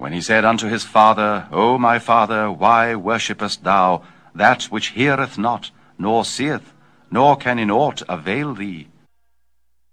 when he said unto his father, O my father, why worshippest thou that which heareth not, nor seeth, nor can in aught avail thee?